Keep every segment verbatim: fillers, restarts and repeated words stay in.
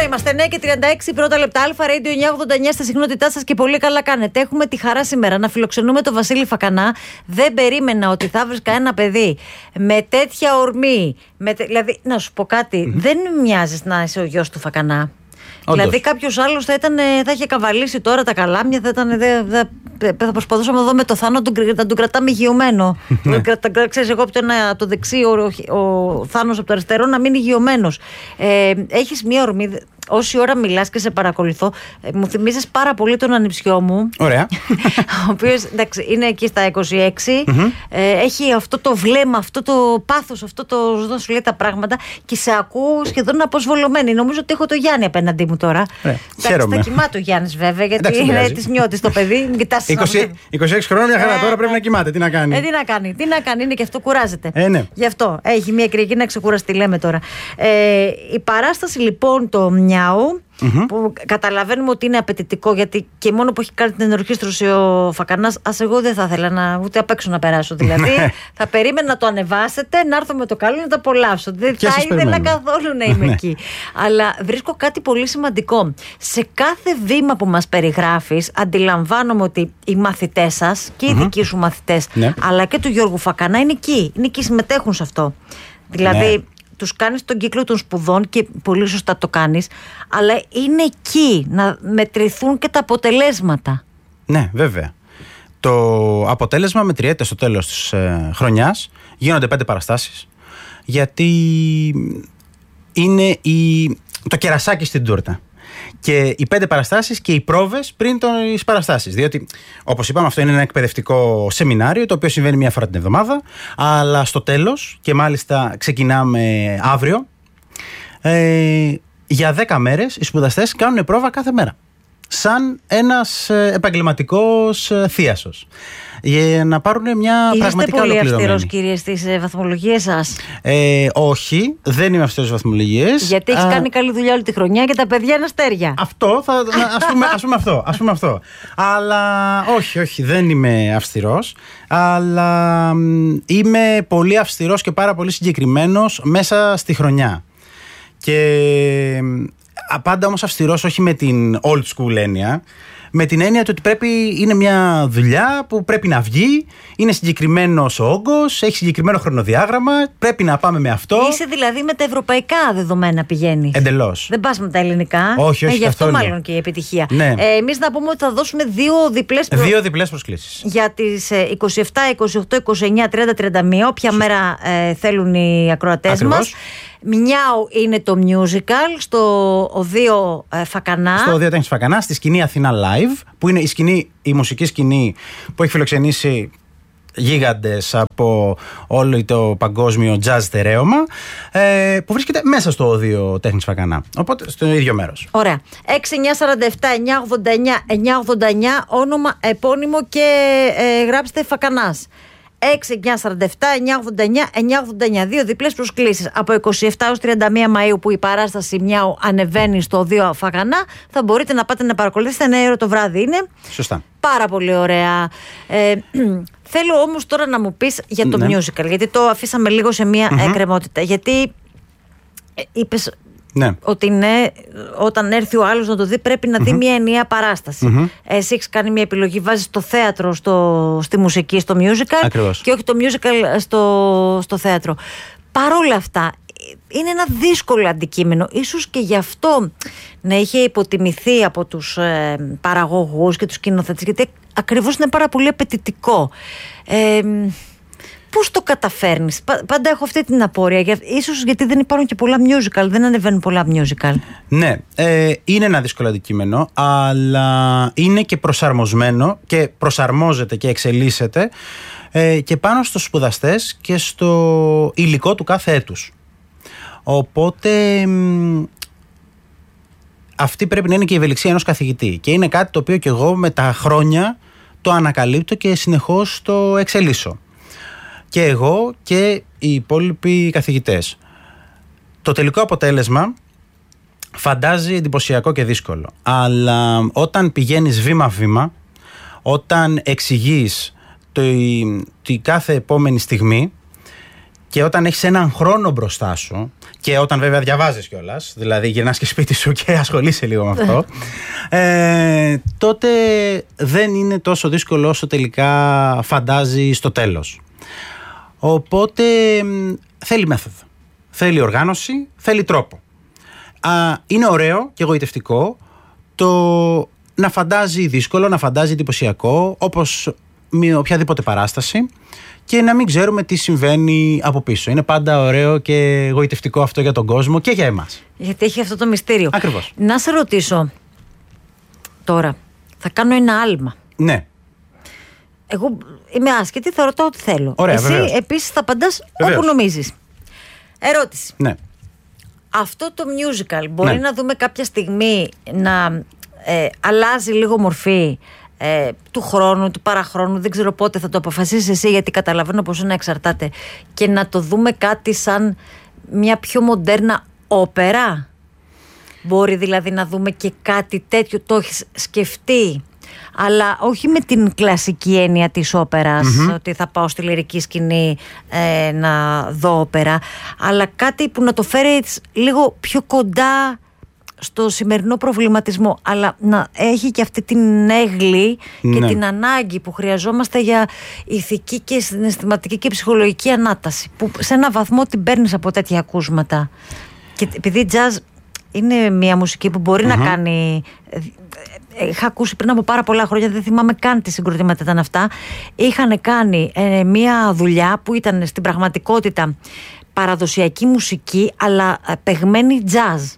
είμαστε, ναι, και τριάντα έξι πρώτα λεπτά. Αλφα Radio εννιακόσια ογδόντα εννιά στα συχνότητά σας και πολύ καλά κάνετε. Έχουμε τη χαρά σήμερα να φιλοξενούμε τον Βασίλη Φακανά. Δεν περίμενα ότι θα βρίσκα ένα παιδί με τέτοια ορμή. Με τε... Δηλαδή, να σου πω κάτι, mm-hmm. δεν μοιάζεις να είσαι ο γιος του Φακανά. Όντως. Δηλαδή, κάποιος άλλος θα, ήταν, θα είχε καβαλήσει τώρα τα καλάμια, θα, ήταν, δε, δε, θα προσπαθούσαμε εδώ με το Θάνο να τον κρατάμε υγειωμένο. Ξέρεις, εγώ από το, ένα, το δεξί, ο, ο Θάνος από το αριστερό να μείνει υγειωμένος. Ε, έχεις μία ορμή. Όση ώρα μιλάς και σε παρακολουθώ, ε, μου θυμίζεις πάρα πολύ τον ανιψιό μου. Ωραία. Ο οποίος είναι εκεί στα είκοσι έξι. Mm-hmm. Ε, έχει αυτό το βλέμμα, αυτό το πάθος, αυτό το να σου λέει τα πράγματα και σε ακούω σχεδόν αποσβολωμένη. Νομίζω ότι έχω το Γιάννη απέναντί μου τώρα. Χαίρομαι. Θα κοιμάται ο Γιάννης βέβαια, γιατί είναι της νιώτης το παιδί. είκοσι έξι χρόνια, μια χαρά τώρα πρέπει να κοιμάται. Τι να κάνει. Ε, τι να κάνει, τι να κάνει, είναι και αυτό κουράζεται. Ε, ναι. Γι' αυτό έχει μια κρυακή να ξεκουραστεί, λέμε τώρα. Ε, η παράσταση λοιπόν το Μιάου. Mm-hmm. Που καταλαβαίνουμε ότι είναι απαιτητικό, γιατί και μόνο που έχει κάνει την ενορχήστρωση ο Φακανάς, ας εγώ δεν θα ήθελα να, ούτε απ' έξω να περάσω. Δηλαδή θα περίμενα να το ανεβάσετε, να έρθω με το καλό να το απολαύσω. Δεν θα ήθελα καθόλου να είμαι εκεί. Αλλά βρίσκω κάτι πολύ σημαντικό. Σε κάθε βήμα που μας περιγράφεις, αντιλαμβάνομαι ότι οι μαθητές σας και οι mm-hmm. δικοί σου μαθητές, ναι. αλλά και του Γιώργου Φακανά είναι εκεί. Είναι εκεί, συμμετέχουν σε αυτό. Δηλαδή. Ναι. Τους κάνεις τον κύκλο των σπουδών και πολύ σωστά το κάνεις, αλλά είναι εκεί να μετρηθούν και τα αποτελέσματα. Ναι, βέβαια. Το αποτέλεσμα μετριέται στο τέλος της ε, χρονιάς. Γίνονται πέντε παραστάσεις, γιατί είναι η, το κερασάκι στην τούρτα. Και οι πέντε παραστάσεις και οι πρόβες πριν τις παραστάσεις. Διότι, όπως είπαμε, αυτό είναι ένα εκπαιδευτικό σεμινάριο, το οποίο συμβαίνει μία φορά την εβδομάδα. Αλλά στο τέλος, και μάλιστα ξεκινάμε αύριο, ε, για δέκα μέρες οι σπουδαστές κάνουν πρόβα κάθε μέρα. Σαν ένας επαγγελματικός θίασος. Για να πάρουν μια Είστε πραγματικά πολύ ολοκληρωμένη. αυστηρός, κύριε, στις βαθμολογίες σας? Ε, όχι, δεν είμαι αυστηρός στις βαθμολογίες. Γιατί έχεις Α, κάνει καλή δουλειά όλη τη χρονιά και τα παιδιά είναι αστέρια. Αυτό, θα, ας, πούμε, ας πούμε αυτό, ας πούμε αυτό. Αλλά όχι, όχι, δεν είμαι αυστηρός. Αλλά είμαι πολύ αυστηρός και πάρα πολύ συγκεκριμένος μέσα στη χρονιά. Και πάντα όμως αυστηρός όχι με την old school έννοια, με την έννοια ότι πρέπει, είναι μια δουλειά που πρέπει να βγει, είναι συγκεκριμένος ο όγκος, έχει συγκεκριμένο χρονοδιάγραμμα, πρέπει να πάμε με αυτό. Είσαι δηλαδή με τα ευρωπαϊκά δεδομένα πηγαίνεις. Εντελώς. Δεν πας με τα ελληνικά. Όχι, όχι, ε, γι' αυτό καθόλου. μάλλον και η επιτυχία. Ναι. Ε, εμείς να πούμε ότι θα δώσουμε δύο διπλές, προ... δύο διπλές προσκλήσεις. Για τις ε, είκοσι επτά, είκοσι οκτώ, είκοσι εννιά, τριάντα, τριάντα μία, όποια Σωστή. μέρα ε, θέλουν οι ακροατές μας. Μιάου είναι το musical στο Οδείο ε, Φακανά. Στο Οδείο Τέχνης Φακανά, στη σκηνή Αθήνα Live, που είναι η, σκηνή, η μουσική σκηνή που έχει φιλοξενήσει γίγαντες από όλο το παγκόσμιο jazz στερέωμα, ε, που βρίσκεται μέσα στο Οδείο Τέχνης Φακανά. Οπότε στο ίδιο μέρος. Ωραία. έξι εννιά τέσσερα επτά εννιά ογδόντα εννιά εννιά ογδόντα εννιά, όνομα, επώνυμο και ε, γράψτε Φακανάς. έξι εννιά τέσσερα επτά εννιά ογδόντα εννιά εννιά ογδόντα εννιά. Δύο διπλές προσκλήσεις. Από είκοσι επτά έως τριάντα μία Μαΐου που η παράσταση Μιάου ανεβαίνει στο Οδείο Φακανά, θα μπορείτε να πάτε να παρακολουθήσετε. εννιά ώρα το βράδυ είναι. Σωστά. Πάρα πολύ ωραία. Ε, θέλω όμως τώρα να μου πεις για το ναι. musical, γιατί το αφήσαμε λίγο σε μία mm-hmm. εκκρεμότητα. Γιατί ε, είπες ναι. ότι ναι, όταν έρθει ο άλλος να το δει, πρέπει να mm-hmm. δει μια ενιαία παράσταση. Mm-hmm. Εσύ έχεις κάνει μια επιλογή, βάζεις το θέατρο στο, στη μουσική, στο musical. Ακριβώς. Και όχι το musical στο, στο θέατρο. Παρόλα αυτά, είναι ένα δύσκολο αντικείμενο. Ίσως και γι' αυτό να είχε υποτιμηθεί από τους ε, παραγωγούς και τους σκηνοθέτες, γιατί ακριβώς είναι πάρα πολύ απαιτητικό. Ε, Πώς το καταφέρνεις? Πάντα έχω αυτή την απορία. Ίσως γιατί δεν υπάρχουν και πολλά musical, δεν ανεβαίνουν πολλά musical. Ναι, ε, είναι ένα δύσκολο αντικείμενο, αλλά είναι και προσαρμοσμένο και προσαρμόζεται και εξελίσσεται ε, και πάνω στους σπουδαστές και στο υλικό του κάθε έτους. Οπότε μ, αυτή πρέπει να είναι και η ευελιξία ενός καθηγητή, και είναι κάτι το οποίο και εγώ με τα χρόνια το ανακαλύπτω και συνεχώς το εξελίσσω. Και εγώ και οι υπόλοιποι καθηγητές. Το τελικό αποτέλεσμα φαντάζει εντυπωσιακό και δύσκολο. Αλλά όταν πηγαίνεις βήμα-βήμα, όταν εξηγείς το, τη κάθε επόμενη στιγμή και όταν έχεις έναν χρόνο μπροστά σου, και όταν βέβαια διαβάζεις κιόλας, δηλαδή γυρνάς και σπίτι σου και ασχολείσαι λίγο με αυτό, ε, τότε δεν είναι τόσο δύσκολο όσο τελικά φαντάζει στο τέλος. Οπότε θέλει μέθοδο, θέλει οργάνωση, θέλει τρόπο. Α, είναι ωραίο και εγωιτευτικό το να φαντάζει δύσκολο, να φαντάζει εντυπωσιακό, όπως με οποιαδήποτε παράσταση, και να μην ξέρουμε τι συμβαίνει από πίσω. Είναι πάντα ωραίο και εγωιτευτικό αυτό για τον κόσμο και για εμάς. Γιατί έχει αυτό το μυστήριο. Ακριβώς. Να σε ρωτήσω τώρα, θα κάνω ένα άλμα. Ναι. Εγώ είμαι άσχετη, θα ρωτάω ό,τι θέλω. Ωραία, εσύ βεβαίως. επίσης θα απαντάς όπου νομίζεις. Ερώτηση. Ναι. Αυτό το musical μπορεί ναι. να δούμε κάποια στιγμή να ε, αλλάζει λίγο μορφή ε, του χρόνου, του παραχρόνου, δεν ξέρω πότε θα το αποφασίσεις εσύ, γιατί καταλαβαίνω πως είναι εξαρτάται, και να το δούμε κάτι σαν μια πιο μοντέρνα όπερα? Μπορεί δηλαδή να δούμε και κάτι τέτοιο? Το έχεις σκεφτεί? Αλλά όχι με την κλασική έννοια της όπερας, mm-hmm. ότι θα πάω στη λυρική σκηνή ε, να δω όπερα, αλλά κάτι που να το φέρει λίγο πιο κοντά στο σημερινό προβληματισμό, αλλά να έχει και αυτή την έγκλη και ναι. την ανάγκη που χρειαζόμαστε για ηθική και συναισθηματική και ψυχολογική ανάταση, που σε ένα βαθμό την παίρνεις από τέτοια ακούσματα. Και επειδή jazz είναι μια μουσική που μπορεί mm-hmm. να κάνει... Είχα ακούσει πριν από πάρα πολλά χρόνια, δεν θυμάμαι καν τι συγκροτήματα ήταν αυτά. Είχαν κάνει ε, μια δουλειά που ήταν στην πραγματικότητα παραδοσιακή μουσική, αλλά ε, παιγμένη jazz.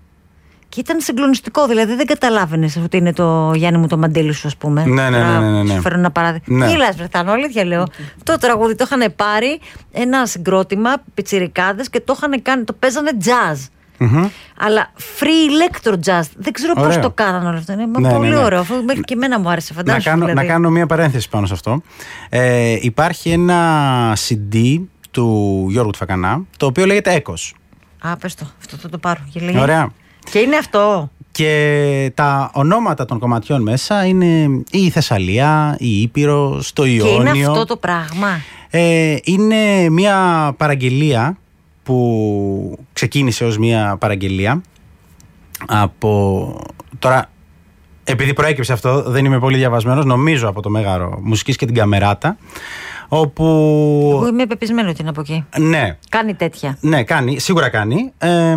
Και ήταν συγκλονιστικό, δηλαδή δεν καταλάβαινες ότι είναι το Γιάννη μου το μαντίλι σου, ας πούμε. Ναι, ναι, ναι. ναι, ναι. Σου φέρω ένα παράδειγμα. Ναι. Γελάς, Βρετανό, αλήθεια λέω. Το τραγούδι το είχαν πάρει ένα συγκρότημα, πιτσιρικάδες, και το είχαν κάνει, το παίζανε jazz. Mm-hmm. Αλλά free electro jazz. Δεν ξέρω πώς το κάνανε όλο αυτό. Είναι ναι, πολύ ναι, ναι. ωραίο. Αυτό μέχρι και εμένα μου άρεσε. Να κάνω, δηλαδή. να κάνω μια παρένθεση πάνω σε αυτό. Ε, υπάρχει ένα σι ντι του Γιώργου Τφακανά, το οποίο λέγεται Echoes. Α, πες το. Αυτό θα το πάρω. Και ωραία. Και είναι αυτό. Και τα ονόματα των κομματιών μέσα είναι η Θεσσαλία, η Ήπειρος, το Ιόνιο. Και είναι αυτό το πράγμα. Ε, είναι μια παραγγελία που ξεκίνησε ως μια παραγγελία από... Τώρα, επειδή προέκυψε αυτό, δεν είμαι πολύ διαβασμένος, νομίζω από το Μέγαρο Μουσικής και την Καμεράτα, όπου... Εγώ είμαι πεπισμένη ότι είναι από εκεί. Ναι. Κάνει τέτοια. Ναι, κάνει, σίγουρα κάνει. Ε,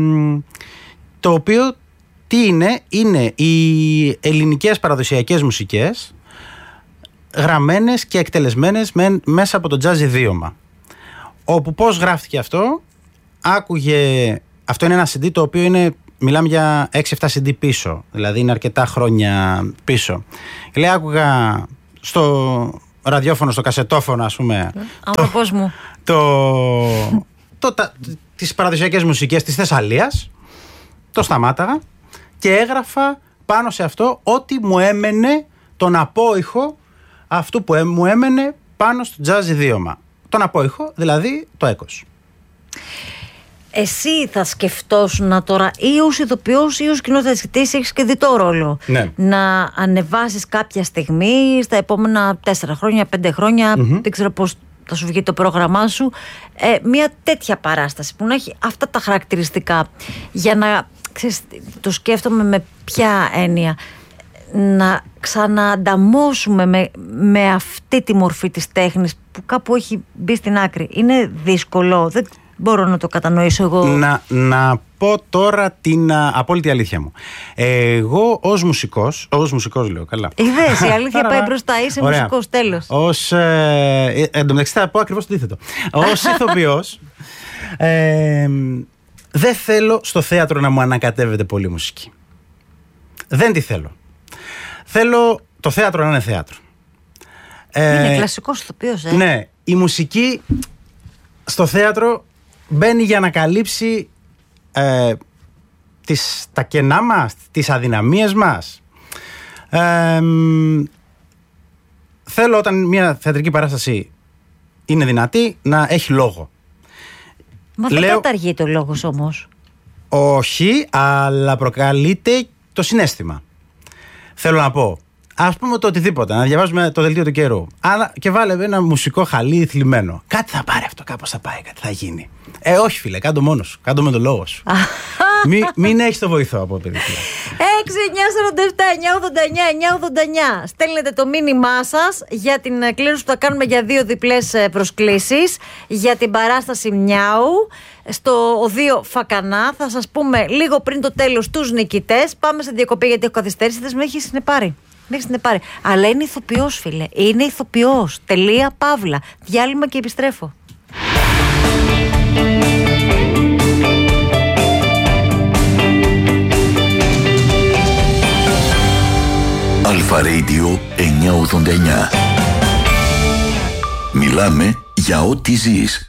το οποίο τι είναι? Είναι οι ελληνικές παραδοσιακές μουσικές γραμμένες και εκτελεσμένες με, μέσα από το jazz ιδίωμα. Όπου πώς γράφτηκε αυτό? Άκουγε... Αυτό είναι ένα σι ντι το οποίο είναι... Μιλάμε για έξι εφτά σι ντι πίσω. Δηλαδή είναι αρκετά χρόνια πίσω. Και λέει, άκουγα στο ραδιόφωνο, στο κασετόφωνο, ας πούμε... Άνθρωπος μου. Το... το, τα, τις παραδοσιακές μουσικές της Θεσσαλίας. Το σταμάταγα και έγραφα πάνω σε αυτό ό,τι μου έμενε, τον απόϊχο αυτού που μου έμενε πάνω στο jazz ιδίωμα. Τον απόϊχο, δηλαδή το Echoes. Εσύ θα σκεφτόσουν τώρα, ή ως ηθοποιός ή ως σκηνοθέτης, γιατί έχεις και διτό ρόλο, ναι. να ανεβάσεις κάποια στιγμή στα επόμενα τέσσερα χρόνια, πέντε χρόνια, mm-hmm. δεν ξέρω πώς θα σου βγει το πρόγραμμά σου, ε, μια τέτοια παράσταση που να έχει αυτά τα χαρακτηριστικά, για να, ξέρεις, το σκέφτομαι με ποια έννοια, να ξαναανταμώσουμε με, με αυτή τη μορφή της τέχνης που κάπου έχει μπει στην άκρη. Είναι δύσκολο, δεν μπορώ να το κατανοήσω εγώ. Να, να πω τώρα την α, απόλυτη αλήθεια μου. Εγώ ως μουσικός, ως μουσικός λέω, καλά. Είδες, η αλήθεια πάει μπροστά, είσαι ωραία. Μουσικός, τέλος. Ως, ε, εν τω μεταξύ θα πω ακριβώς το αντίθετο. Ως ηθοποιός, ε, δεν θέλω στο θέατρο να μου ανακατεύεται πολύ μουσική. Δεν τη θέλω. Θέλω το θέατρο να είναι θέατρο. Είναι ε, κλασικός ηθοποιός, ε. Ναι, η μουσική στο θέατρο μπαίνει για να καλύψει ε, τις, τα κενά μας, τις αδυναμίες μας. Ε, θέλω όταν μια θεατρική παράσταση είναι δυνατή να έχει λόγο. Μα δεν καταργείται ο λόγος όμως. Όχι, αλλά προκαλείται το συναίσθημα. Θέλω να πω, Ας πούμε το οτιδήποτε, να διαβάζουμε το δελτίο του καιρού. Αλλά και βάλε ένα μουσικό χαλί θλιμμένο. Κάτι θα πάρει αυτό, κάπως θα πάει, κάτι θα γίνει. Ε, όχι φίλε, κάντο μόνος σου, κάντο με τον λόγο σου. Μη, μην έχεις το βοηθό από παιδί. έξι εννιά σαράντα επτά εννιά ογδόντα εννιά εννιά ογδόντα εννιά. Στέλνετε το μήνυμά σας για την κλήρωση που θα κάνουμε για δύο διπλές προσκλήσεις για την παράσταση Μιάου στο Οδείο Φακανά. Θα σας πούμε λίγο πριν το τέλος τους νικητές. Πάμε σε διακοπή γιατί έχω καθυστέρηση. Δεν με έχει συνεπάρει. Με έχει συνεπάρει. Αλλά είναι ηθοποιός, φίλε. Είναι ηθοποιός. Τελεία, παύλα. Διάλειμμα και επιστρέφω. Αλφα Radio εννιακόσια ογδόντα εννιά. Μιλάμε για ό,τι ζεις.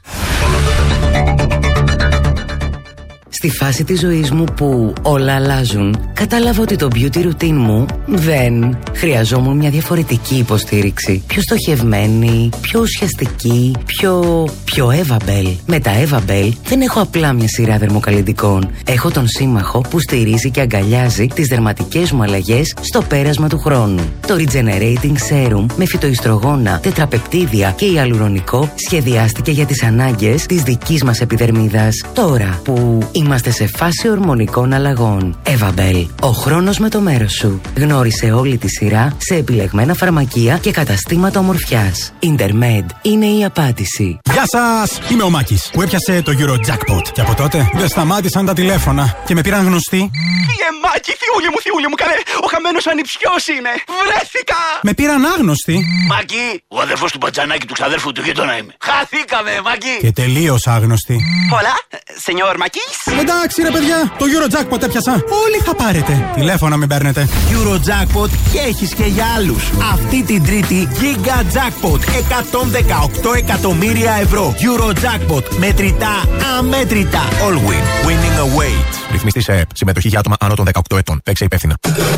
Στη φάση της ζωής μου που όλα αλλάζουν, κατάλαβα ότι το beauty routine μου δεν χρειαζόμουν μια διαφορετική υποστήριξη. Πιο στοχευμένη, πιο ουσιαστική, πιο... πιο Evabel. Με τα Evabel δεν έχω απλά μια σειρά δερμοκαλλυντικών. Έχω τον σύμμαχο που στηρίζει και αγκαλιάζει τις δερματικές μου αλλαγές στο πέρασμα του χρόνου. Το Regenerating Serum με φυτοϊστρογόνα, τετραπεπτίδια και ιαλουρονικό σχεδιάστηκε για τις ανάγκες της δικής μας επιδερμίδας. Τώρα που είμαστε σε φάση ορμονικών αλλαγών. Evabel. Ο χρόνος με το μέρος σου. Γνώρισε όλη τη σειρά σε επιλεγμένα φαρμακεία και καταστήματα ομορφιάς. Intermed είναι η απάντηση. Γεια σας! Είμαι ο Μάκης που έπιασε το Eurojackpot. Και από τότε δεν σταμάτησαν τα τηλέφωνα και με πήραν γνωστοί. Φύγε Μάκη, θιούλη μου, θιούλη μου, καλέ! Ο χαμένος ανιψιός είναι! Βρέθηκα! Με πήραν άγνωστοι. Μάκη, ο αδερφός του μπατζανάκι του ξαδέρφου του γείτονα είμαι. Χαθήκαμε, Μάκη! Και τελείως άγνωστοι. Hola, señor Μάκης. Εντάξει ρε παιδιά, το Eurojackpot έπιασα. Όλοι θα πάρετε. Τηλέφωνα μην παίρνετε. Eurojackpot και έχεις και για άλλους. Αυτή την Τρίτη Giga Jackpot εκατόν δεκαοκτώ εκατομμύρια ευρώ. Eurojackpot. Μετρητά, αμέτρητα. All win. Winning away. Ρυθμιστή σε ΕΠ. Συμμετοχή για άτομα άνω των δεκαοκτώ ετών. Παίξε υπεύθυνα.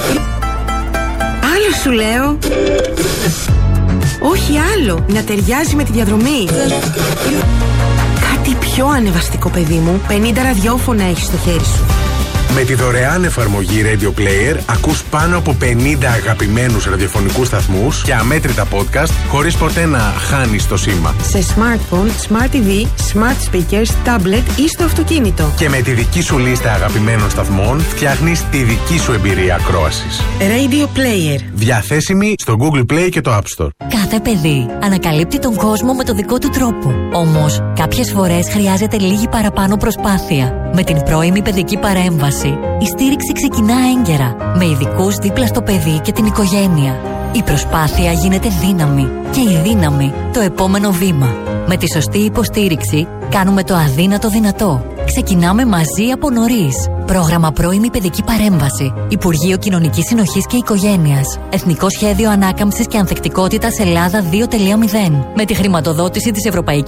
Άλλο σου λέω. Όχι άλλο. Να ταιριάζει με τη διαδρομή. Κάτι πιο ανεβαστικό, παιδί μου. πενήντα ραδιόφωνα έχεις στο χέρι σου. Με τη δωρεάν εφαρμογή Radio Player ακούς πάνω από πενήντα αγαπημένους ραδιοφωνικούς σταθμούς και αμέτρητα podcast χωρίς ποτέ να χάνεις το σήμα. Σε smartphone, smart τι βι, smart speakers, tablet ή στο αυτοκίνητο. Και με τη δική σου λίστα αγαπημένων σταθμών φτιάχνεις τη δική σου εμπειρία ακρόασης. Radio Player. Διαθέσιμη στο Google Play και το App Store. Κάθε παιδί ανακαλύπτει τον κόσμο με το δικό του τρόπο. Όμως, κάποιες φορές χρειάζεται λίγη παραπάνω προσπάθεια. Με την πρώιμη παιδική παρέμβαση, η στήριξη ξεκινά έγκαιρα, με ειδικούς δίπλα στο παιδί και την οικογένεια. Η προσπάθεια γίνεται δύναμη και η δύναμη το επόμενο βήμα. Με τη σωστή υποστήριξη κάνουμε το αδύνατο δυνατό. Ξεκινάμε μαζί από νωρίς. Πρόγραμμα πρώιμη παιδική παρέμβαση. Υπουργείο Κοινωνικής Συνοχής και Οικογένειας. Εθνικό Σχέδιο Ανάκαμψης και Ανθεκτικότητας Ελλάδα δύο τελεία μηδέν. Με τη χρηματοδότηση της Ευρωπαϊκής